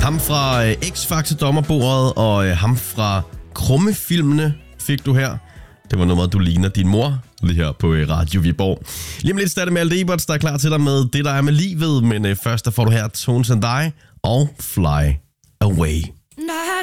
Ham fra X-Factor dommerbordet og ham fra Krummefilmene fik du her. Det var nummeret, du ligner din mor, lige her på Radio Viborg. Lige om lidt starter med Malte Eberts, der er klar til dig med det, der er med livet. Men først der får du her Tones and I og Fly Away.